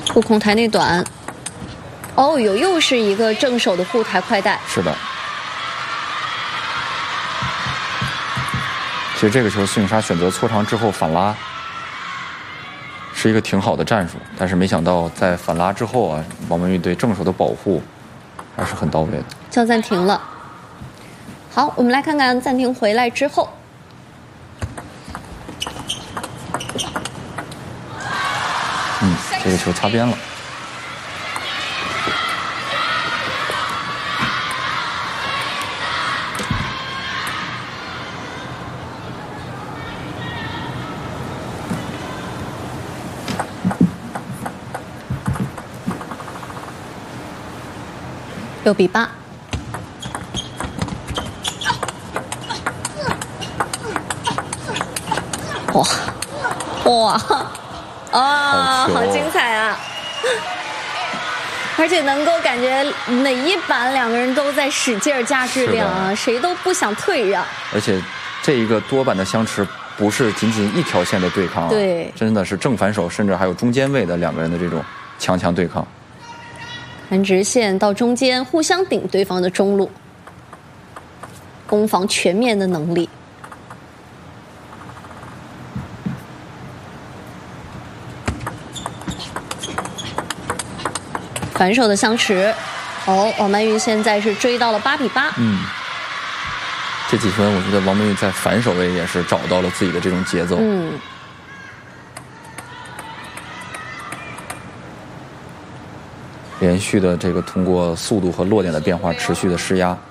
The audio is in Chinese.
护控台内短。哦，又是一个正手的护台快带。 是的。其实这个球孙颖莎选择搓长之后反拉，是一个挺好的战术，但是没想到在反拉之后啊，王曼玉对正手的保护还是很到位的。 叫暂停了。好，我们来看看暂停回来之后。 这个球擦边了。 6比8。哇！啊，好精彩啊！而且能够感觉每一板两个人都在使劲加质量啊，谁都不想退让。 而且这一个多板的相持不是仅仅一条线的对抗啊， 对， 真的是正反手，甚至还有中间位的两个人的这种强对抗。 横直线到中间，互相顶对方的中路，攻防全面的能力。反手的相持，王曼玉现在是追到了8比8。 这几分我觉得王曼玉在反手位也是找到了自己的这种节奏。连续的这个通过速度和落点的变化持续的施压。